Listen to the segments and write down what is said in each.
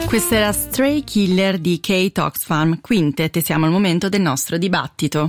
Questa era Stray Killer di Kate Oxfam, Quintet, e siamo al momento del nostro dibattito.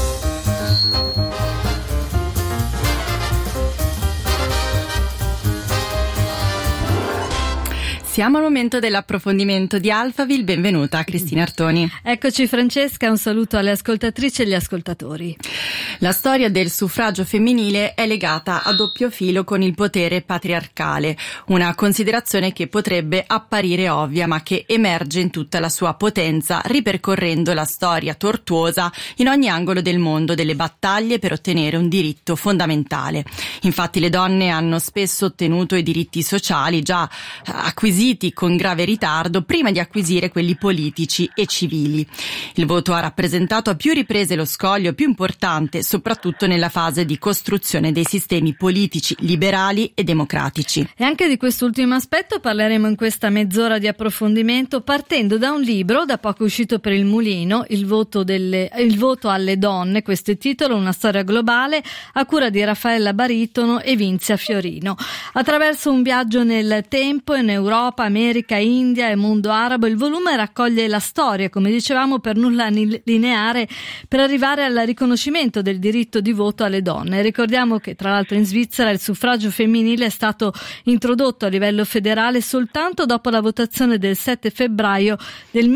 Siamo al momento dell'approfondimento di Alphaville. Benvenuta Cristina Artoni. Eccoci Francesca, un saluto alle ascoltatrici e agli ascoltatori. La storia del suffragio femminile è legata a doppio filo con il potere patriarcale, una considerazione che potrebbe apparire ovvia ma che emerge in tutta la sua potenza, ripercorrendo la storia tortuosa in ogni angolo del mondo delle battaglie per ottenere un diritto fondamentale. Infatti le donne hanno spesso ottenuto i diritti sociali già acquisiti con grave ritardo prima di acquisire quelli politici e civili. Il voto ha rappresentato a più riprese lo scoglio più importante, soprattutto nella fase di costruzione dei sistemi politici liberali e democratici. E anche di quest'ultimo aspetto parleremo in questa mezz'ora di approfondimento, partendo da un libro da poco uscito per il Mulino, Il voto alle donne, questo è il titolo, una storia globale, a cura di Raffaella Baritono e Vinzia Fiorino. Attraverso un viaggio nel tempo, in Europa, America, India e mondo arabo, il volume raccoglie la storia, come dicevamo, per nulla lineare, per arrivare al riconoscimento del diritto di voto alle donne. Ricordiamo che tra l'altro in Svizzera il suffragio femminile è stato introdotto a livello federale soltanto dopo la votazione del 7 febbraio del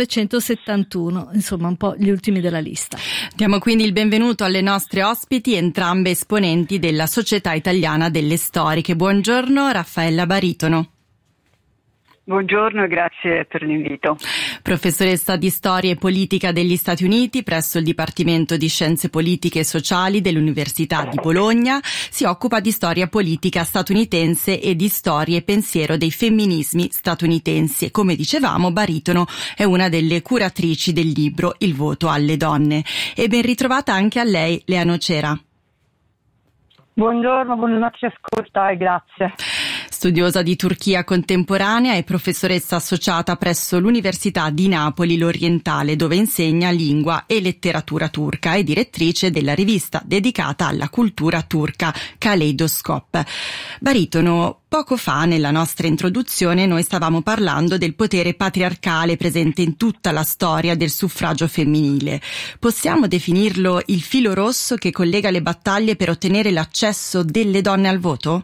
1971, insomma un po' gli ultimi della lista. Diamo quindi il benvenuto alle nostre ospiti, entrambe esponenti della Società Italiana delle Storiche. Buongiorno Raffaella Baritono. Buongiorno e grazie per l'invito. Professoressa di Storia e Politica degli Stati Uniti presso il Dipartimento di Scienze Politiche e Sociali dell'Università di Bologna, si occupa di storia politica statunitense e di storia e pensiero dei femminismi statunitensi e, come dicevamo, Baritono è una delle curatrici del libro Il voto alle donne. E ben ritrovata anche a lei, Lea Nocera. Buongiorno a chi ascolta e grazie. Studiosa di Turchia contemporanea e professoressa associata presso l'Università di Napoli l'Orientale, dove insegna lingua e letteratura turca, e direttrice della rivista dedicata alla cultura turca Kaleidoscope. Baritono, poco fa nella nostra introduzione noi stavamo parlando del potere patriarcale presente in tutta la storia del suffragio femminile. Possiamo definirlo il filo rosso che collega le battaglie per ottenere l'accesso delle donne al voto?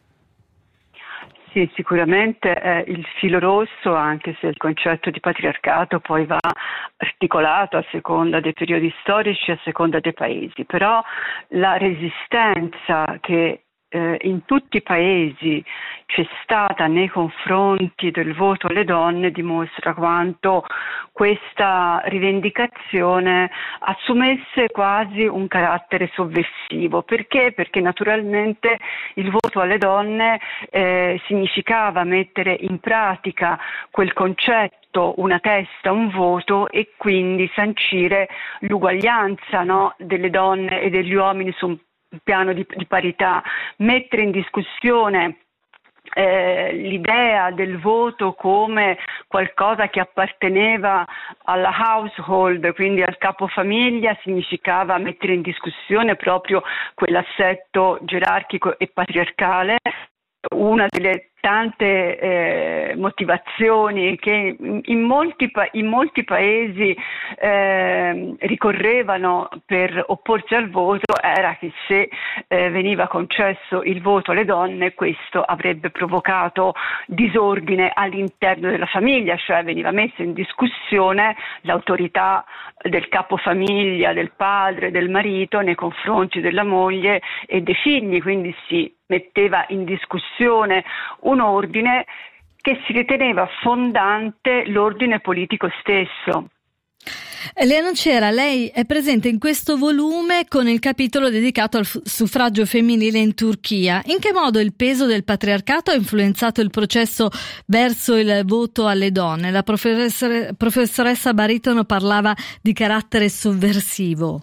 Sì, sicuramente è il filo rosso, anche se il concetto di patriarcato poi va articolato a seconda dei periodi storici, a seconda dei paesi, però la resistenza che in tutti i paesi c'è stata nei confronti del voto alle donne dimostra quanto questa rivendicazione assumesse quasi un carattere sovversivo. Perché? Perché naturalmente il voto alle donne significava mettere in pratica quel concetto, una testa, un voto, e quindi sancire l'uguaglianza, no, delle donne e degli uomini su un piano di parità, mettere in discussione l'idea del voto come qualcosa che apparteneva alla household, quindi al capofamiglia, significava mettere in discussione proprio quell'assetto gerarchico e patriarcale. Una delle tante motivazioni che in molti paesi ricorrevano per opporsi al voto era che se veniva concesso il voto alle donne, questo avrebbe provocato disordine all'interno della famiglia, cioè veniva messa in discussione l'autorità del capofamiglia, del padre, del marito nei confronti della moglie e dei figli, quindi si metteva in discussione un ordine che si riteneva fondante l'ordine politico stesso. Lea Nocera, lei è presente in questo volume con il capitolo dedicato al suffragio femminile in Turchia. In che modo il peso del patriarcato ha influenzato il processo verso il voto alle donne? La professoressa Baritono parlava di carattere sovversivo.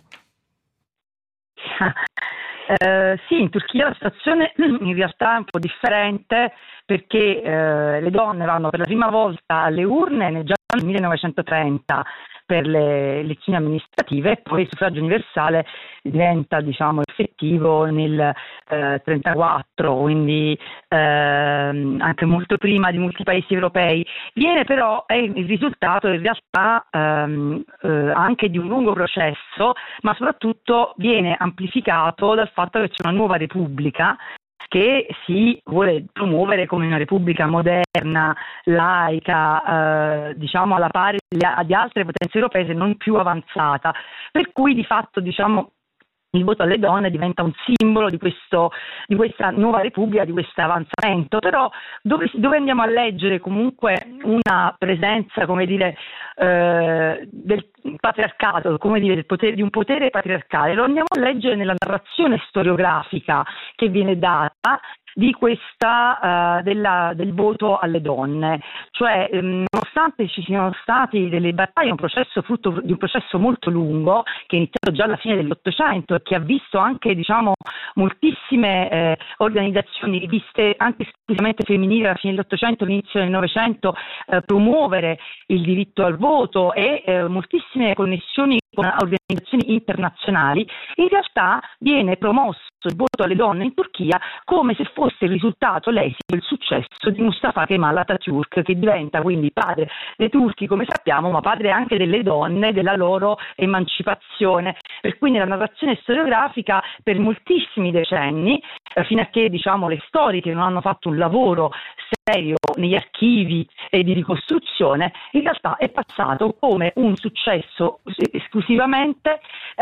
Sì, in Turchia la situazione in realtà è un po' differente, perché le donne vanno per la prima volta alle urne già nel 1930, per le elezioni amministrative, e poi il suffragio universale diventa, diciamo, effettivo nel 34, quindi anche molto prima di molti paesi europei. Viene però, è il risultato in realtà anche di un lungo processo, ma soprattutto viene amplificato dal fatto che c'è una nuova repubblica che si vuole promuovere come una repubblica moderna, laica, diciamo alla pari di altre potenze europee, se non più avanzata, per cui di fatto, diciamo, il voto alle donne diventa un simbolo di questa nuova repubblica, di questo avanzamento. Però dove andiamo a leggere comunque una presenza, come dire, del patriarcato, come dire, di un potere patriarcale, lo andiamo a leggere nella narrazione storiografica che viene data di questa del voto alle donne. Cioè, nonostante ci siano stati delle battaglie, un processo frutto di un processo molto lungo che è iniziato già alla fine dell'Ottocento e che ha visto anche, diciamo, moltissime organizzazioni, riviste anche esclusivamente femminili alla fine dell'Ottocento, all'inizio del Novecento, promuovere il diritto al voto e moltissime connessioni con organizzazioni internazionali. In realtà viene promosso il voto alle donne in Turchia come se fosse il risultato, l'esito, il successo di Mustafa Kemal Atatürk, che diventa quindi padre dei turchi, come sappiamo, ma padre anche delle donne, della loro emancipazione. Per cui nella narrazione storiografica per moltissimi decenni, fino a che, diciamo, le storiche non hanno fatto un lavoro serio negli archivi e di ricostruzione, in realtà è passato come un successo esclusivamente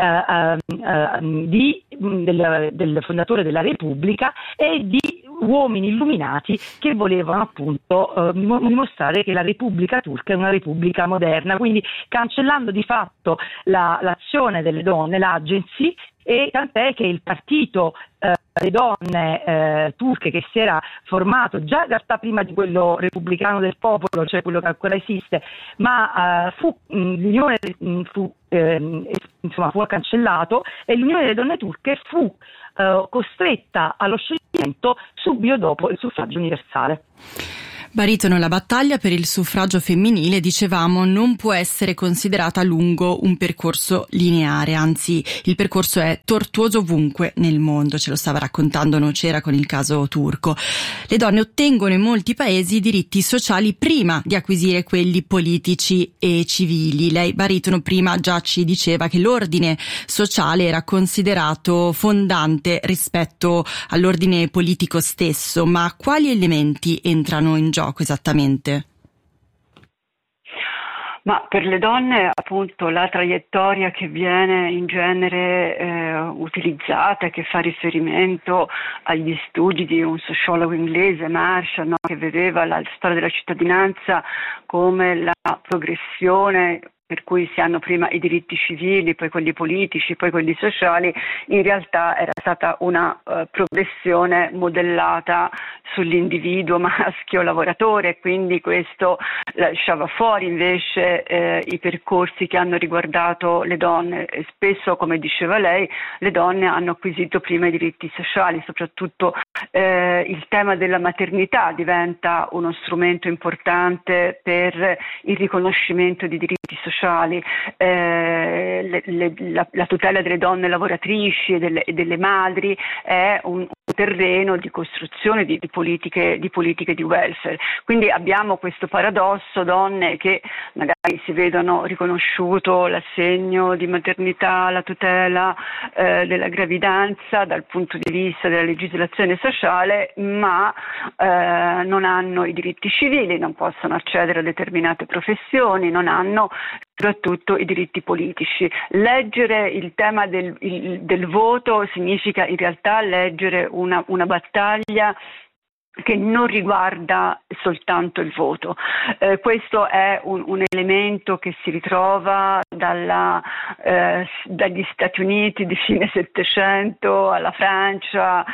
del fondatore della Repubblica e di uomini illuminati che volevano appunto dimostrare che la Repubblica turca è una repubblica moderna, quindi cancellando di fatto l'azione delle donne, l'agency, e tant'è che il partito le donne turche, che si era formato già in realtà prima di quello repubblicano del popolo, cioè quello che ancora esiste, ma l'unione fu cancellato e l'unione delle donne turche fu costretta allo scioglimento subito dopo il suffragio universale. Baritono, la battaglia per il suffragio femminile, dicevamo, non può essere considerata lungo un percorso lineare, anzi il percorso è tortuoso ovunque nel mondo, ce lo stava raccontando Nocera con il caso turco. Le donne ottengono in molti paesi diritti sociali prima di acquisire quelli politici e civili. Lei, Baritono, prima già ci diceva che l'ordine sociale era considerato fondante rispetto all'ordine politico stesso, ma quali elementi entrano in gioco esattamente? Ma per le donne, appunto, la traiettoria che viene in genere utilizzata, che fa riferimento agli studi di un sociologo inglese, Marshall, no, che vedeva la storia della cittadinanza come la progressione per cui si hanno prima i diritti civili, poi quelli politici, poi quelli sociali, in realtà era stata una progressione modellata sull'individuo maschio lavoratore, quindi questo lasciava fuori invece i percorsi che hanno riguardato le donne. E spesso, come diceva lei, le donne hanno acquisito prima i diritti sociali, soprattutto il tema della maternità diventa uno strumento importante per il riconoscimento di diritti sociali. La tutela delle donne lavoratrici e delle madri è un terreno di costruzione di politiche di welfare. Quindi abbiamo questo paradosso: donne che magari si vedono riconosciuto l'assegno di maternità, la tutela della gravidanza dal punto di vista della legislazione sociale, ma non hanno i diritti civili, non possono accedere a determinate professioni, non hanno soprattutto i diritti politici. Leggere il tema del voto significa in realtà leggere una battaglia che non riguarda soltanto il voto. Questo è un elemento che si ritrova dagli Stati Uniti di fine Settecento alla Francia,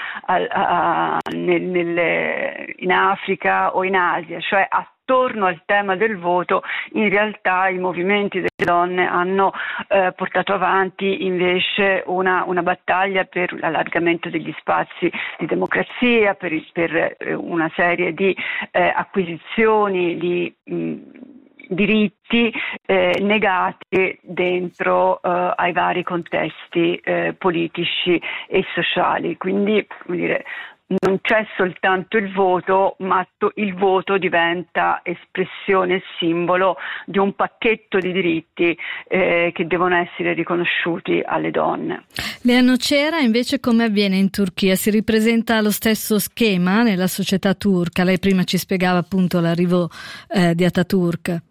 in Africa o in Asia, cioè attorno al tema del voto in realtà i movimenti delle donne hanno portato avanti invece una battaglia per l'allargamento degli spazi di democrazia, per una serie di acquisizioni di diritti negati dentro ai vari contesti politici e sociali. Quindi, come dire, non c'è soltanto il voto, ma il voto diventa espressione e simbolo di un pacchetto di diritti che devono essere riconosciuti alle donne. Lea Nocera, invece, come avviene in Turchia? Si ripresenta lo stesso schema nella società turca? Lei prima ci spiegava appunto l'arrivo di Ataturk.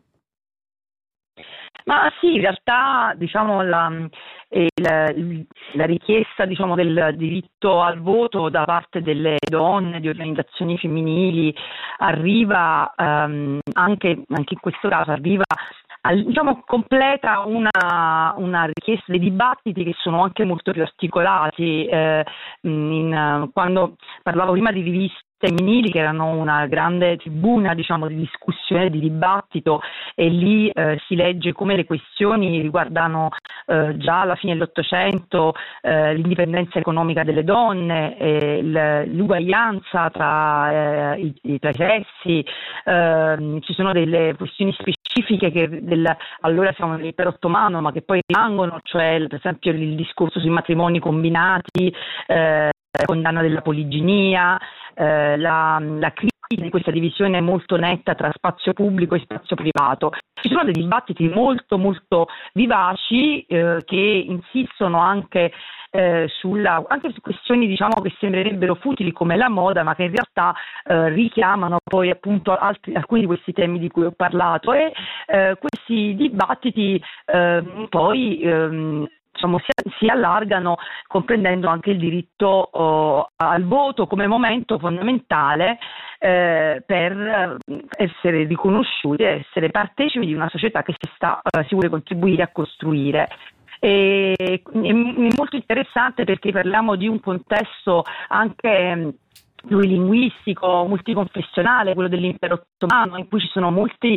Ma sì, in realtà diciamo la richiesta del diritto al voto da parte delle donne, di organizzazioni femminili, arriva anche in questo caso arriva completa una richiesta dei dibattiti che sono anche molto più articolati. Quando parlavo prima di riviste femminili, che erano una grande tribuna di discussione, di dibattito, e lì si legge come le questioni riguardano già alla fine dell'Ottocento l'indipendenza economica delle donne, l'uguaglianza tra i sessi. Ci sono delle questioni specifiche che allora siamo nell'impero ottomano, ma che poi rimangono, cioè per esempio il discorso sui matrimoni combinati, condanna della poliginia, la crisi di questa divisione molto netta tra spazio pubblico e spazio privato. Ci sono dei dibattiti molto molto vivaci che insistono anche su questioni che sembrerebbero futili come la moda, ma che in realtà richiamano poi appunto alcuni di questi temi di cui ho parlato, e questi dibattiti poi si allargano, comprendendo anche il diritto al voto come momento fondamentale per essere riconosciuti e essere partecipi di una società che si vuole contribuire a costruire. E è molto interessante perché parliamo di un contesto anche plurilinguistico, multiconfessionale, quello dell'impero ottomano, in cui ci sono molti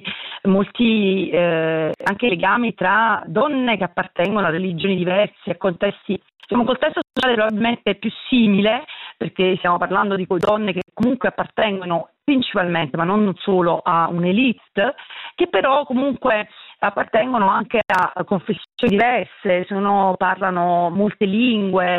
anche legami tra donne che appartengono a religioni diverse, a contesti. Un contesto sociale probabilmente più simile, perché stiamo parlando di donne che comunque appartengono principalmente, ma non solo, a un'elite, che però comunque appartengono anche a confessioni diverse, parlano molte lingue,